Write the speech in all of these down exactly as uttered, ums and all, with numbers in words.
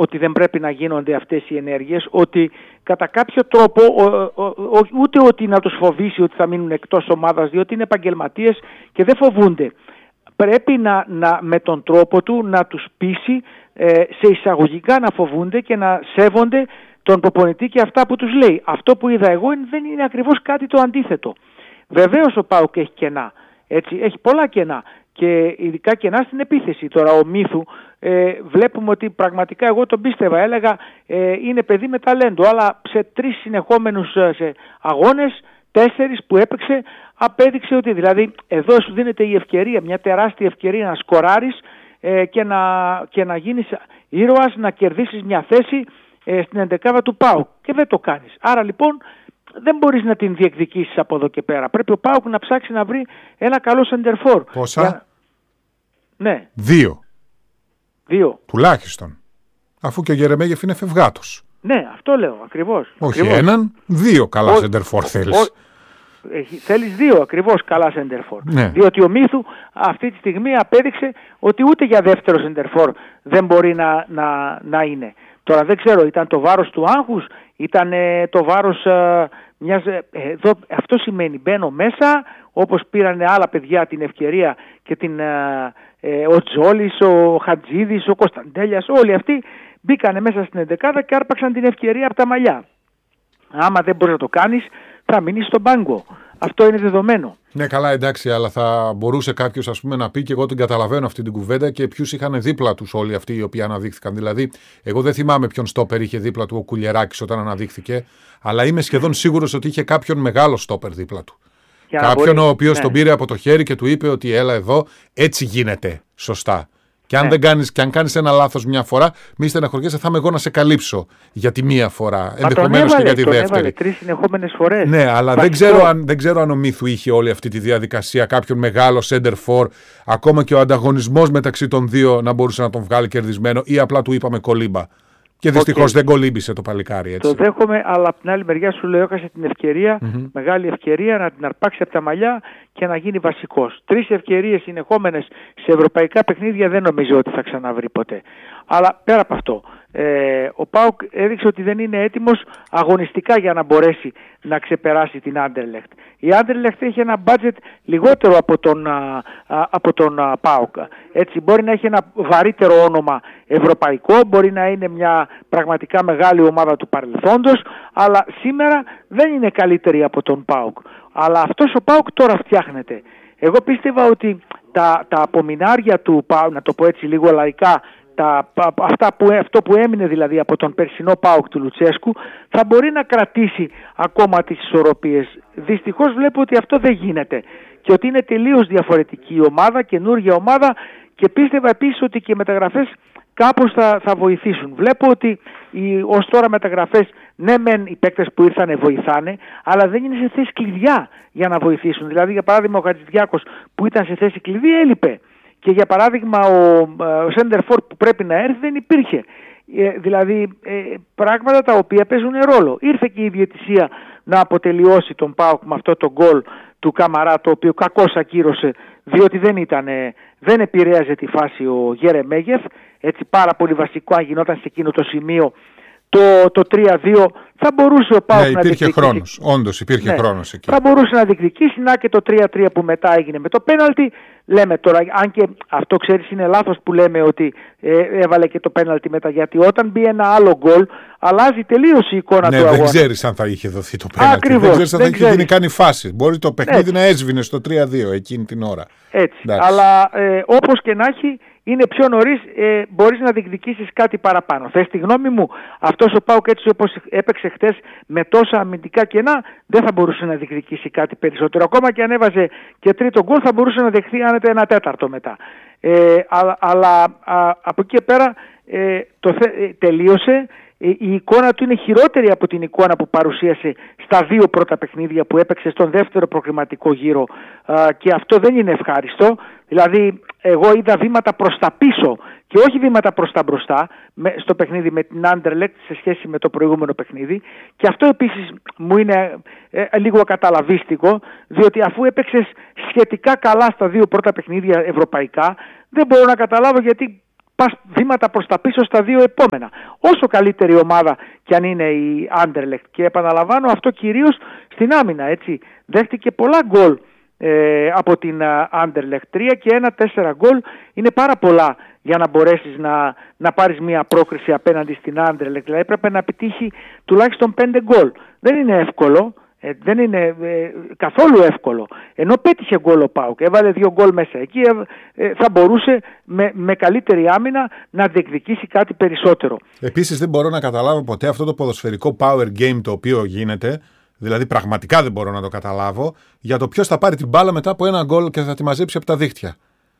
ότι δεν πρέπει να γίνονται αυτές οι ενέργειες, ότι κατά κάποιο τρόπο ο, ο, ο, ούτε ότι να τους φοβήσει ότι θα μείνουν εκτός ομάδας, διότι είναι επαγγελματίες και δεν φοβούνται. Πρέπει να, να, με τον τρόπο του να τους πείσει ε, σε εισαγωγικά να φοβούνται και να σέβονται τον προπονητή και αυτά που τους λέει. Αυτό που είδα εγώ δεν είναι ακριβώς κάτι το αντίθετο. Βεβαίως ο ΠΑΟΚ έχει κενά, έτσι, έχει πολλά κενά και ειδικά κενά στην επίθεση. Τώρα ο Μίθου ε, βλέπουμε ότι πραγματικά εγώ τον πίστευα, έλεγα ε, είναι παιδί με ταλέντο, αλλά σε τρεις συνεχόμενους σε αγώνες, τέσσερις που έπαιξε, απέδειξε ότι δηλαδή εδώ σου δίνεται η ευκαιρία, μια τεράστια ευκαιρία να σκοράρεις ε, και, να, και να γίνεις ήρωας, να κερδίσεις μια θέση ε, στην εντεκάδα του ΠΑΟΚ και δεν το κάνεις. Άρα λοιπόν δεν μπορείς να την διεκδικήσεις από εδώ και πέρα. Πρέπει ο ΠΑΟΚ να ψάξει να βρει ένα καλό σεντερφόρ. Πόσα? Για... Ναι. Δύο. Δύο. Τουλάχιστον. Αφού και ο Γερεμέγεφ είναι φευγάτος. Ναι, αυτό λέω ακριβώς. Όχι ακριβώς. έναν, δύο καλά σεντερφόρ θέλεις. Ο... Θέλεις δύο ακριβώς καλά σεντερφόρ. Ναι. Διότι ο Μίθου αυτή τη στιγμή απέδειξε ότι ούτε για δεύτερο σεντερφόρ δεν μπορεί να, να, να είναι. Τώρα δεν ξέρω, ήταν το βάρος του άγχους, ήταν ε, το βάρος ε, μιας... Ε, εδώ, αυτό σημαίνει μπαίνω μέσα, όπως πήραν άλλα παιδιά την ευκαιρία και την, ε, ε, ο Τζόλης, ο Χατζίδης, ο Κωνσταντέλιας, όλοι αυτοί μπήκανε μέσα στην εντεκάδα και άρπαξαν την ευκαιρία από τα μαλλιά. Άμα δεν μπορείς να το κάνεις, θα μείνεις στον πάγκο. Αυτό είναι δεδομένο. Ναι, καλά, εντάξει, αλλά θα μπορούσε κάποιος ας πούμε να πει, και εγώ την καταλαβαίνω αυτή την κουβέντα, και ποιους είχαν δίπλα τους όλοι αυτοί οι οποίοι αναδείχθηκαν. Δηλαδή, εγώ δεν θυμάμαι ποιον στόπερ είχε δίπλα του ο Κουλιεράκης όταν αναδείχθηκε, αλλά είμαι σχεδόν σίγουρος ότι είχε κάποιον μεγάλο στόπερ δίπλα του. Για κάποιον μπορεί... ο οποίος ναι. τον πήρε από το χέρι και του είπε ότι έλα εδώ, έτσι γίνεται σωστά. Και αν, ναι. δεν κάνεις, και αν κάνεις ένα λάθος μια φορά, μη στεναχωριέσαι, θα είμαι εγώ να σε καλύψω για τη μία φορά. Ενδεχομένως και για τη τον δεύτερη. Έβαλε τρεις συνεχόμενες φορές. Ναι, αλλά δεν ξέρω, αν, δεν ξέρω αν ο Μίθου είχε όλη αυτή τη διαδικασία, κάποιον μεγάλο center for, ακόμα και ο ανταγωνισμός μεταξύ των δύο να μπορούσε να τον βγάλει κερδισμένο, ή απλά του είπαμε κολύμπα. Και δυστυχώς okay. δεν κολύμπησε το παλικάρι, έτσι. Το δέχομαι, αλλά από την άλλη μεριά σου λέω, έχασε την ευκαιρία, mm-hmm. μεγάλη ευκαιρία να την αρπάξει από τα μαλλιά και να γίνει βασικός. Τρεις ευκαιρίες συνεχόμενες σε ευρωπαϊκά παιχνίδια δεν νομίζω ότι θα ξαναβρει ποτέ. Αλλά πέρα από αυτό, ε, ο ΠΑΟΚ έδειξε ότι δεν είναι έτοιμος αγωνιστικά για να μπορέσει να ξεπεράσει την Άντερλεχτ. Η Άντερλεχτ έχει ένα budget λιγότερο από τον, α, α, από τον α, ΠΑΟΚ. Έτσι, μπορεί να έχει ένα βαρύτερο όνομα ευρωπαϊκό, μπορεί να είναι μια πραγματικά μεγάλη ομάδα του παρελθόντος, αλλά σήμερα δεν είναι καλύτερη από τον ΠΑΟΚ. Αλλά αυτός ο ΠΑΟΚ τώρα φτιάχνεται. Εγώ πίστευα ότι τα, τα απομεινάρια του ΠΑΟΚ, να το πω έτσι λίγο λαϊκά, Τα, αυτά που, αυτό που έμεινε δηλαδή από τον περσινό ΠΑΟΚ του Λουτσέσκου, θα μπορεί να κρατήσει ακόμα τις ισορροπίες. Δυστυχώς βλέπω ότι αυτό δεν γίνεται και ότι είναι τελείως διαφορετική η ομάδα, καινούργια ομάδα, και πίστευα επίσης ότι και οι μεταγραφές κάπως θα, θα βοηθήσουν. Βλέπω ότι οι ως τώρα μεταγραφές, ναι μεν οι παίκτες που ήρθανε βοηθάνε, αλλά δεν είναι σε θέση κλειδιά για να βοηθήσουν. Δηλαδή για παράδειγμα ο Χατζηδιάκος που ήταν σε θέση κλειδί έλειπε. Και για παράδειγμα ο, ο Σέντερφορ που πρέπει να έρθει δεν υπήρχε. Ε, δηλαδή ε, πράγματα τα οποία παίζουν ρόλο. Ήρθε και η διαιτησία να αποτελειώσει τον ΠΑΟΚ με αυτό το γκολ του Καμαρά, το οποίο κακώς ακύρωσε, διότι δεν, ήταν, δεν επηρέαζε τη φάση ο Γερεμέγεφ. Έτσι πάρα πολύ βασικό, αν γινόταν σε εκείνο το σημείο το, το τρία δύο, θα μπορούσε ο ΠΑΟΚ ναι, να υπήρχε χρόνος, όντως υπήρχε ναι, χρόνος εκεί. Θα μπορούσε να διεκδικήσει, να και το τρία τρία που μετά έγινε με το πέναλτι. Λέμε τώρα, αν και αυτό ξέρεις είναι λάθος που λέμε ότι ε, έβαλε και το πέναλτι μετά, γιατί όταν μπει ένα άλλο γκολ αλλάζει τελείως η εικόνα ναι, του αγώνα. Δεν ξέρεις αν θα είχε δοθεί το πέναλτι. Ακριβώς, δεν ξέρεις αν δεν θα είχε γίνει καν η φάση. Μπορεί το παιχνίδι έτσι να έσβηνε στο τρία δύο εκείνη την ώρα. Έτσι. Εντάξει. Αλλά ε, όπως και να έχει, είναι πιο νωρίς, ε, μπορείς να διεκδικήσεις κάτι παραπάνω. Θες τη γνώμη μου, αυτός ο ΠΑΟΚ έτσι όπως έπαιξε χτες με τόσα αμυντικά κενά, δεν θα μπορούσε να διεκδικήσει κάτι περισσότερο. Ακόμα και αν έβαζε και τρίτο γκολ θα μπορούσε να δεχθεί άνετα ένα τέταρτο μετά. Ε, α, αλλά α, από εκεί και πέρα ε, το θε, ε, τελείωσε. Η εικόνα του είναι χειρότερη από την εικόνα που παρουσίασε στα δύο πρώτα παιχνίδια που έπαιξε στον δεύτερο προκριματικό γύρο, και αυτό δεν είναι ευχάριστο. Δηλαδή εγώ είδα βήματα προς τα πίσω και όχι βήματα προς τα μπροστά στο παιχνίδι με την Anderlecht σε σχέση με το προηγούμενο παιχνίδι, και αυτό επίσης μου είναι ε, λίγο ακαταλαβίστικο, διότι αφού έπαιξες σχετικά καλά στα δύο πρώτα παιχνίδια ευρωπαϊκά, δεν μπορώ να καταλάβω γιατί πας βήματα προς τα πίσω στα δύο επόμενα. Όσο καλύτερη ομάδα κι αν είναι η Anderlecht. Και επαναλαμβάνω αυτό κυρίως στην άμυνα, έτσι. Δέχτηκε πολλά γκολ ε, από την Anderlecht. Τρία και ένα, τέσσερα γκολ είναι πάρα πολλά για να μπορέσεις να, να πάρεις μια πρόκριση απέναντι στην Anderlecht. Δηλαδή έπρεπε να επιτύχει τουλάχιστον πέντε γκολ. Δεν είναι εύκολο. Ε, δεν είναι ε, καθόλου εύκολο. Ενώ πέτυχε γκολ ο ΠΑΟΚ, έβαλε δύο γκολ μέσα εκεί, ε, ε, θα μπορούσε με, με καλύτερη άμυνα να διεκδικήσει κάτι περισσότερο. Επίσης δεν μπορώ να καταλάβω ποτέ αυτό το ποδοσφαιρικό power game το οποίο γίνεται, δηλαδή πραγματικά δεν μπορώ να το καταλάβω, για το ποιος θα πάρει την μπάλα μετά από ένα γκολ και θα τη μαζέψει από τα δίχτυα.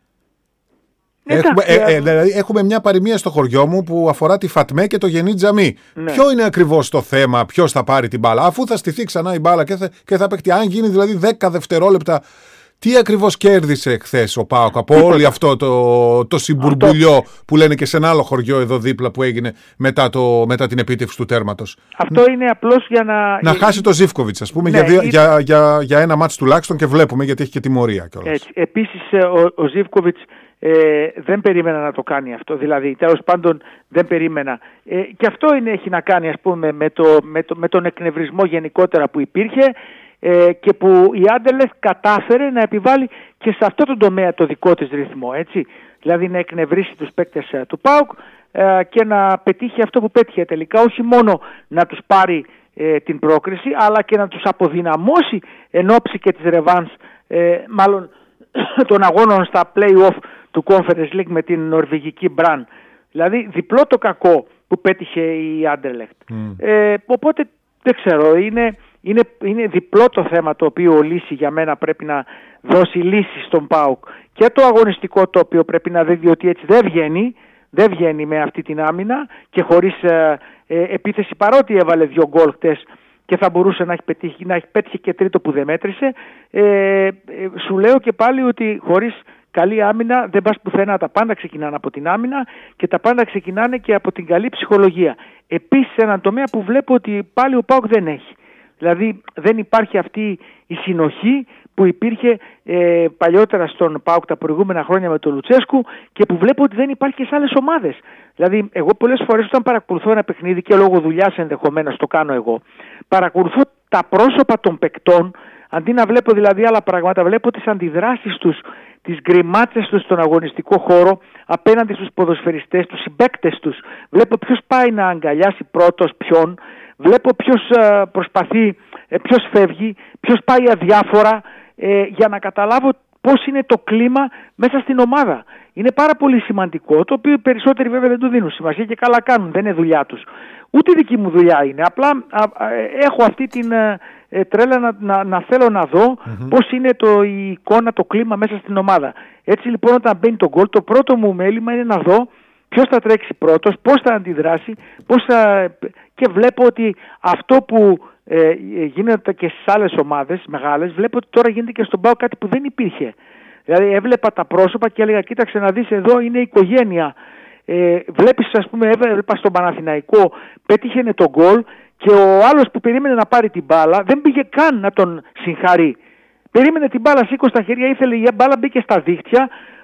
Έχουμε, ε, ε, δηλαδή έχουμε μια παροιμία στο χωριό μου που αφορά τη Φατμέ και το Γενή Τζαμί. Ναι. Ποιο είναι ακριβώς το θέμα, ποιος θα πάρει την μπάλα, αφού θα στηθεί ξανά η μπάλα και θα, και θα παίξει. Αν γίνει δηλαδή δέκα δευτερόλεπτα, τι ακριβώς κέρδισε χθες ο ΠΑΟΚ από όλο αυτό το, το συμπουρμπουλιό αυτό που λένε και σε ένα άλλο χωριό εδώ δίπλα που έγινε μετά, το, μετά την επίτευξη του τέρματος. Αυτό είναι απλώς για να. Να χάσει το Ζίβκοβιτς, ας πούμε, ναι, για, είναι... για, για, για ένα μάτς τουλάχιστον και βλέπουμε γιατί έχει και τιμωρία κιόλας. Επίσης ο, ο Ζίβκοβιτς. Ε, δεν περίμενα να το κάνει αυτό, δηλαδή τέλος πάντων δεν περίμενα ε, και αυτό είναι, έχει να κάνει ας πούμε με, το, με, το, με τον εκνευρισμό γενικότερα που υπήρχε ε, και που η Anderlecht κατάφερε να επιβάλλει και σε αυτό το τομέα το δικό της ρυθμό, έτσι, δηλαδή να εκνευρίσει τους παίκτες ε, του ΠΑΟΚ ε, και να πετύχει αυτό που πέτυχε τελικά, όχι μόνο να τους πάρει ε, την πρόκριση αλλά και να τους αποδυναμώσει εν ώψη και της ρεβάνς ε, μάλλον των αγώνων στα play-off του Conference League με την νορβηγική Μπραν. Δηλαδή διπλό το κακό που πέτυχε η Anderlecht. Mm. Ε, οπότε δεν ξέρω, είναι, είναι, είναι διπλό το θέμα το οποίο λύση για μένα πρέπει να δώσει λύση στον ΠΑΟΚ. Και το αγωνιστικό το οποίο πρέπει να δει, διότι έτσι δεν βγαίνει, δεν βγαίνει με αυτή την άμυνα και χωρίς ε, ε, επίθεση, παρότι έβαλε δύο γκολ χτες και θα μπορούσε να έχει πετύχει, να έχει πέτυχε και τρίτο που δεν μέτρησε. Ε, ε, σου λέω και πάλι ότι χωρίς καλή άμυνα δεν πας πουθενά. Τα πάντα ξεκινάνε από την άμυνα και τα πάντα ξεκινάνε και από την καλή ψυχολογία. Επίσης έναν τομέα που βλέπω ότι πάλι ο ΠΑΟΚ δεν έχει. Δηλαδή δεν υπάρχει αυτή η συνοχή που υπήρχε ε, παλιότερα στον ΠΑΟΚ τα προηγούμενα χρόνια με τον Λουτσέσκου και που βλέπω ότι δεν υπάρχει και σε άλλες ομάδες. Δηλαδή εγώ πολλές φορές όταν παρακολουθώ ένα παιχνίδι και λόγω δουλειάς ενδεχομένως το κάνω εγώ, παρακολουθώ τα πρόσωπα των παικτών, αντί να βλέπω δηλαδή άλλα πράγματα, βλέπω τις αντιδράσεις τους, τις γκριμάτσες τους στον αγωνιστικό χώρο απέναντι στους ποδοσφαιριστές, τους συμπαίκτες τους. Βλέπω ποιος πάει να αγκαλιάσει πρώτος ποιον, βλέπω ποιος προσπαθεί, ποιος φεύγει, ποιος πάει αδιάφορα, ε, για να καταλάβω πώς είναι το κλίμα μέσα στην ομάδα. Είναι πάρα πολύ σημαντικό, το οποίο οι περισσότεροι βέβαια δεν του δίνουν σημασία και καλά κάνουν, δεν είναι δουλειά τους. Ούτε δική μου δουλειά είναι, απλά α, α, έχω αυτή την ε, τρέλα να, να, να θέλω να δω mm-hmm. πώς είναι το, η εικόνα, το κλίμα μέσα στην ομάδα. Έτσι λοιπόν όταν μπαίνει το γκολ, το πρώτο μου μέλημα είναι να δω ποιος θα τρέξει πρώτος, πώς θα αντιδράσει, πώς θα... και βλέπω ότι αυτό που ε, γίνεται και στις άλλες ομάδες μεγάλες, βλέπω ότι τώρα γίνεται και στον ΠΑΟΚ κάτι που δεν υπήρχε. Δηλαδή έβλεπα τα πρόσωπα και έλεγα κοίταξε να δεις, εδώ είναι οικογένεια. Ε, βλέπεις ας πούμε, έβλεπα στον Παναθηναϊκό, πέτυχε το γκολ και ο άλλος που περίμενε να πάρει την μπάλα δεν πήγε καν να τον συγχαρεί. Περίμενε την μπάλα, σήκωσε τα χέρια, ήθελε η μπάλα, μπήκε στα δίχτυα,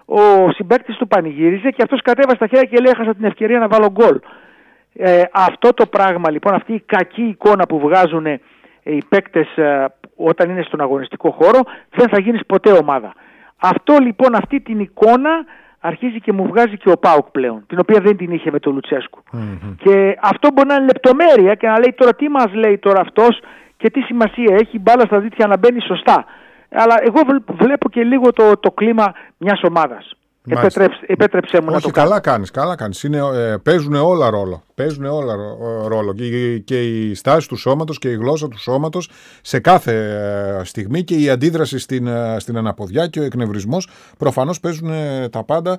ο συμπαίκτης του πανηγύριζε και αυτός κατέβασε τα χέρια και λέει έχασα την ευκαιρία να βάλω γκολ. Ε, αυτό το πράγμα λοιπόν, αυτή η κακή εικόνα που βγάζουν ε, οι παίκτες ε, όταν είναι στον αγωνιστικό χώρο, δεν θα γίνεις ποτέ ομάδα. Αυτό λοιπόν, αυτή την εικόνα αρχίζει και μου βγάζει και ο ΠΑΟΚ πλέον, την οποία δεν την είχε με τον Λουτσέσκου. Mm-hmm. Και αυτό μπορεί να είναι λεπτομέρεια και να λέει τώρα τι μας λέει τώρα αυτός και τι σημασία έχει η μπάλα στα δίχτυα να μπαίνει σωστά. Αλλά εγώ βλέπω και λίγο το, το κλίμα μιας ομάδας. Επέτρεψε, επέτρεψε μου. Όχι, να το καλά κάνεις, καλά κάνεις. Είναι, ε, παίζουν όλα ρόλο. Παίζουν όλα ρόλο. Και, και η στάση του σώματος και η γλώσσα του σώματος σε κάθε ε, στιγμή και η αντίδραση στην, ε, στην αναποδιά και ο εκνευρισμός προφανώς παίζουν ε, τα πάντα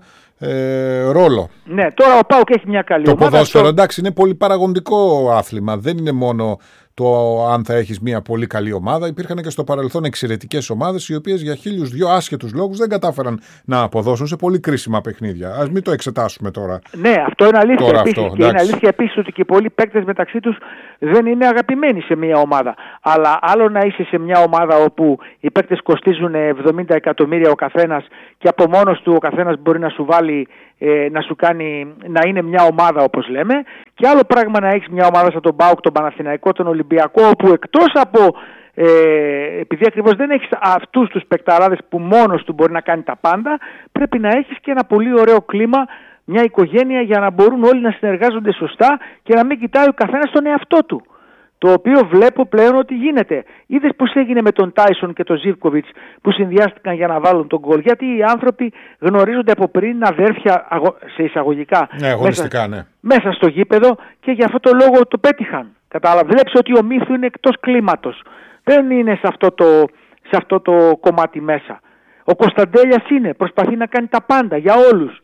ε, ρόλο. Ναι, τώρα ο ΠΑΟΚ έχει μια καλή το ομάδα. Το ποδόσφαιρο, στο... εντάξει, είναι πολύ παραγωγικό άθλημα. Δεν είναι μόνο το αν θα έχεις μια πολύ καλή ομάδα. Υπήρχαν και στο παρελθόν εξαιρετικές ομάδες οι οποίες για χίλιους δυο άσχετους λόγους δεν κατάφεραν να αποδώσουν σε πολύ κρίσιμα παιχνίδια. Ας μην το εξετάσουμε τώρα. Ναι, αυτό είναι αλήθεια. Τώρα επίσης, αυτό, και είναι αλήθεια επίσης ότι και πολλοί παίκτες μεταξύ τους δεν είναι αγαπημένοι σε μια ομάδα. Αλλά άλλο να είσαι σε μια ομάδα όπου οι παίκτες κοστίζουν εβδομήντα εκατομμύρια ο καθένας και από μόνος του ο καθένας μπορεί να σου βάλει, ε, να σου κάνει, να είναι μια ομάδα όπως λέμε. Και άλλο πράγμα να έχεις μια ομάδα σαν τον ΠΑΟΚ, τον Παναθηναϊκό, τον Ολυμπιακό, όπου εκτός από ε, επειδή ακριβώς δεν έχεις αυτούς τους παικταράδες που μόνος του μπορεί να κάνει τα πάντα, πρέπει να έχεις και ένα πολύ ωραίο κλίμα, μια οικογένεια για να μπορούν όλοι να συνεργάζονται σωστά και να μην κοιτάει ο καθένας τον εαυτό του. Το οποίο βλέπω πλέον ότι γίνεται. Είδες πώς έγινε με τον Τάισον και τον Ζίβκοβιτς που συνδυάστηκαν για να βάλουν τον γκολ. Γιατί οι άνθρωποι γνωρίζονται από πριν αδέρφια σε εισαγωγικά ναι, αγωνιστικά, μέσα, ναι. μέσα στο γήπεδο και για αυτό το λόγο το πέτυχαν. Κατάλαβα. Βλέπεις ότι ο Μύθου είναι εκτός κλίματος. Δεν είναι σε αυτό το, σε αυτό το κομμάτι μέσα. Ο Κωνσταντέλιας είναι, προσπαθεί να κάνει τα πάντα για όλους.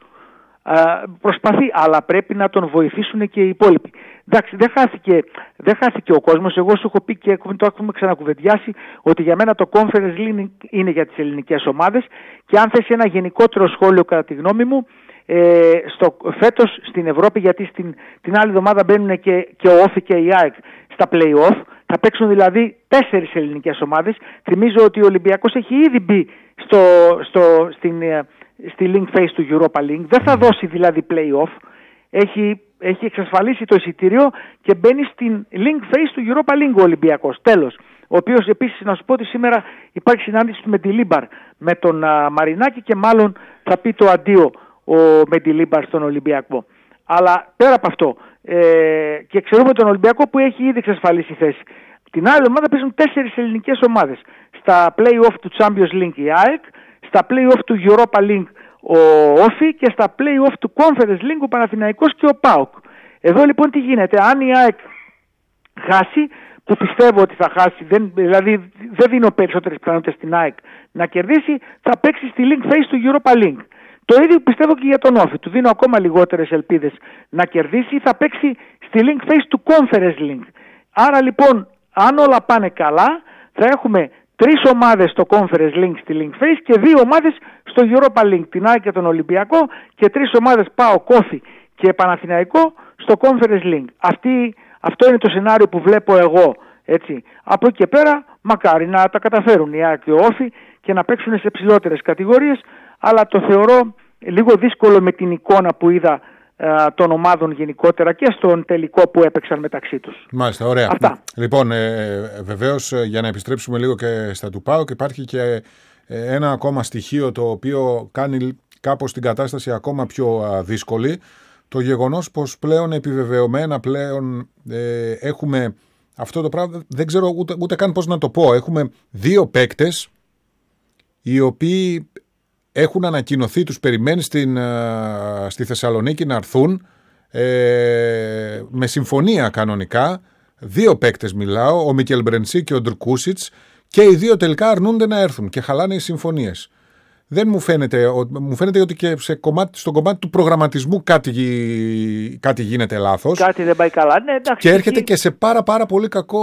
Uh, προσπαθεί, αλλά πρέπει να τον βοηθήσουν και οι υπόλοιποι. Εντάξει, δεν χάθηκε, δεν χάθηκε ο κόσμος. Εγώ σου έχω πει και το έχουμε ξανακουβεντιάσει ότι για μένα το Conference League είναι για τις ελληνικές ομάδες και αν θες ένα γενικότερο σχόλιο κατά τη γνώμη μου, ε, στο, φέτος στην Ευρώπη, γιατί στην, την άλλη εβδομάδα μπαίνουν και, και ο Όφη και η ΑΕΚ στα play-off, θα παίξουν δηλαδή τέσσερις ελληνικές ομάδες. Θυμίζω ότι ο Ολυμπιακός έχει ήδη μπει στο, στο, στην στη link phase του Europa League, δεν θα δώσει δηλαδή play-off, έχει, έχει εξασφαλίσει το εισιτήριο και μπαίνει στην link phase του Europa League ο Ολυμπιακός, τέλος. Ο οποίος επίσης, να σου πω ότι σήμερα υπάρχει συνάντηση του Μεντιλίμπαρ με τον α, Μαρινάκη και μάλλον θα πει το αντίο ο Μεντιλίμπαρ στον Ολυμπιακό. Αλλά πέρα από αυτό, ε, και ξέρουμε τον Ολυμπιακό που έχει ήδη εξασφαλίσει θέση. Την άλλη ομάδα παίζουν τέσσερις ελληνικές ομάδες. Στα play-off του Champions League η ΑΕΚ, στα play-off του Europa League ο Όφη και στα play-off του Conference League ο Παναθηναϊκός και ο ΠΑΟΚ. Εδώ λοιπόν τι γίνεται, αν η ΑΕΚ χάσει, που πιστεύω ότι θα χάσει, δεν, δηλαδή δεν δίνω περισσότερες πιθανότητες στην ΑΕΚ να κερδίσει, θα παίξει στη link phase του Europa League. Το ίδιο πιστεύω και για τον Όφη, του δίνω ακόμα λιγότερες ελπίδες να κερδίσει, θα παίξει στη link phase του Conference League. Άρα λοιπόν, αν όλα πάνε καλά, θα έχουμε τρεις ομάδες στο Conference League στη Link Phase και δύο ομάδες στο Europa League, την ΑΕΚ και τον Ολυμπιακό, και τρεις ομάδες ΠΑΟΚ, Όφη και Παναθηναϊκό στο Conference League. Αυτή, αυτό είναι το σενάριο που βλέπω εγώ. Έτσι. Από εκεί και πέρα μακάρι να τα καταφέρουν η ΑΕΚ και ο Όφη και να παίξουν σε ψηλότερες κατηγορίες, αλλά το θεωρώ λίγο δύσκολο με την εικόνα που είδα των ομάδων γενικότερα και στον τελικό που έπαιξαν μεταξύ τους. Μάλιστα, ωραία. Αυτά. Λοιπόν, ε, βεβαίως για να επιστρέψουμε λίγο και στα του ΠΑΟΚ, υπάρχει και ένα ακόμα στοιχείο το οποίο κάνει κάπως την κατάσταση ακόμα πιο δύσκολη. Το γεγονός πως πλέον επιβεβαιωμένα πλέον ε, έχουμε αυτό το πράγμα, δεν ξέρω ούτε, ούτε καν πώς να το πω. Έχουμε δύο παίκτες οι οποίοι έχουν ανακοινωθεί, τους περιμένει στην, στη Θεσσαλονίκη να έρθουν ε, με συμφωνία κανονικά. Δύο παίκτες μιλάω, ο Μικελ Μπρενσί και ο Ντρκούσιτς, και οι δύο τελικά αρνούνται να έρθουν και χαλάνε οι συμφωνίες. Δεν μου φαίνεται, μου φαίνεται ότι και σε κομμάτι, στον κομμάτι του προγραμματισμού κάτι, κάτι γίνεται λάθος. Κάτι δεν πάει καλά. Ναι, εντάξει, και έρχεται και σε πάρα πάρα πολύ κακό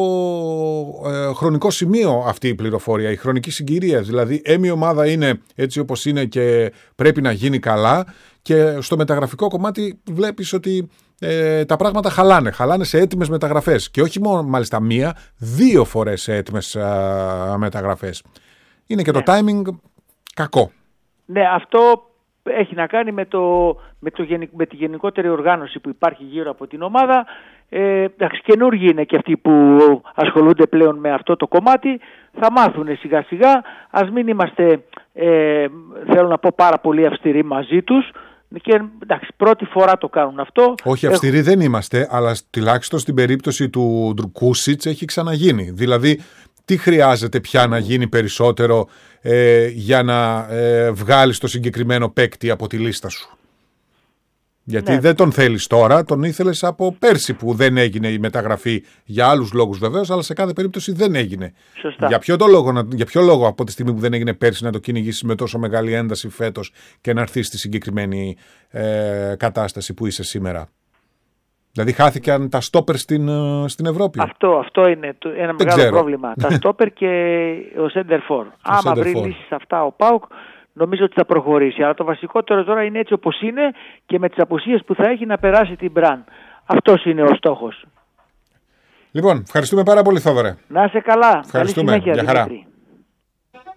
ε, χρονικό σημείο αυτή η πληροφορία, η χρονική συγκυρία. Δηλαδή, έμει ομάδα είναι έτσι όπως είναι και πρέπει να γίνει καλά, και στο μεταγραφικό κομμάτι βλέπεις ότι ε, τα πράγματα χαλάνε. Χαλάνε σε έτοιμες μεταγραφές. Και όχι μόνο μάλιστα μία, δύο φορές σε έτοιμες α, μεταγραφές. Είναι και ναι. το timing κακό. Ναι, αυτό έχει να κάνει με, το, με, το, με τη γενικότερη οργάνωση που υπάρχει γύρω από την ομάδα. Ε, εντάξει, καινούργοι είναι και αυτοί που ασχολούνται πλέον με αυτό το κομμάτι. Θα μάθουν σιγά σιγά. Ας μην είμαστε, ε, θέλω να πω, πάρα πολύ αυστηροί μαζί τους. Και εντάξει, πρώτη φορά το κάνουν αυτό. Όχι, αυστηροί Έχω... δεν είμαστε, αλλά τουλάχιστον στην περίπτωση του Ντρκούσιτς έχει ξαναγίνει. Δηλαδή, τι χρειάζεται πια να γίνει περισσότερο ε, για να ε, βγάλεις το συγκεκριμένο παίκτη από τη λίστα σου? Γιατί ναι. δεν τον θέλεις τώρα, τον ήθελες από πέρσι που δεν έγινε η μεταγραφή, για άλλους λόγους βεβαίως, αλλά σε κάθε περίπτωση δεν έγινε. Σωστά. Για ποιο, το λόγο, για ποιο λόγο από τη στιγμή που δεν έγινε πέρσι να το κυνηγήσεις με τόσο μεγάλη ένταση φέτος και να έρθεις στη συγκεκριμένη ε, κατάσταση που είσαι σήμερα? Δηλαδή χάθηκαν τα στόπερ στην, στην Ευρώπη. Αυτό, αυτό είναι το, ένα Δεν μεγάλο ξέρω. πρόβλημα. Τα στόπερ και ο Σέντερφορ. Άμα βρει λύσεις αυτά ο ΠΑΟΚ, νομίζω ότι θα προχωρήσει. Αλλά το βασικότερο τώρα είναι έτσι όπως είναι και με τις απουσίες που θα έχει να περάσει την Μπραν. Αυτός είναι ο στόχος. Λοιπόν, ευχαριστούμε πάρα πολύ, Θόδωρε. Να είσαι καλά. Ευχαριστούμε. Καλή συνέχεια, για χαρά. Δημήτρη.